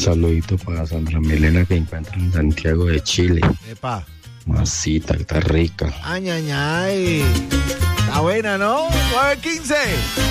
Saludito para Sandra Milena que encuentra en Santiago de Chile. Epa. Masita, está rica. Ay, ay, ay. Está buena, ¿no? 9:15.